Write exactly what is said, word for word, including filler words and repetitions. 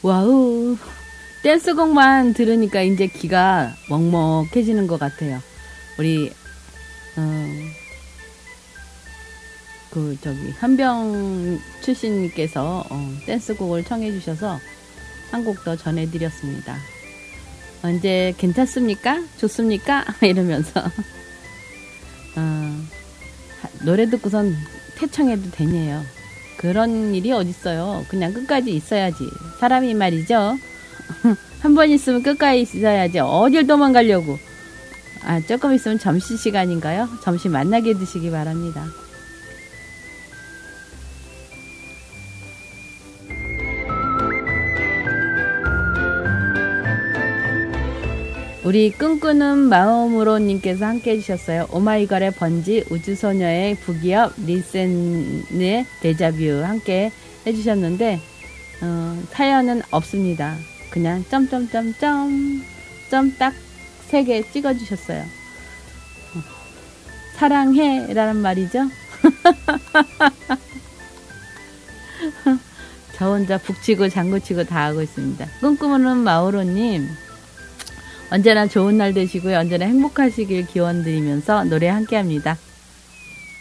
와우. 댄스곡만 들으니까 이제 귀가 먹먹해지는 것 같아요. 우리, 어, 그, 저기, 한병 출신님께서, 어, 댄스곡을 청해주셔서 한 곡 더 전해드렸습니다. 언제 괜찮습니까? 좋습니까? 이러면서, 어, 노래 듣고선 태청해도 되네요. 그런 일이 어딨어요. 그냥 끝까지 있어야지. 사람이 말이죠. 한 번 있으면 끝까지 있어야지. 어딜 도망가려고. 아, 조금 있으면 점심시간인가요? 점심 만나게 드시기 바랍니다. 우리 꿈꾸는 마음으로 님께서 함께 해주셨어요. 오마이걸의 번지, 우주소녀의 부기업, 리센의 데자뷰 함께 해주셨는데 어, 사연은 없습니다. 그냥 점점점점 점 딱 세 개 찍어주셨어요. 사랑해 라는 말이죠. 저 혼자 북치고 장구치고 다 하고 있습니다. 꿈꾸는 마오로님 언제나 좋은 날 되시고요. 언제나 행복하시길 기원드리면서 노래 함께 합니다.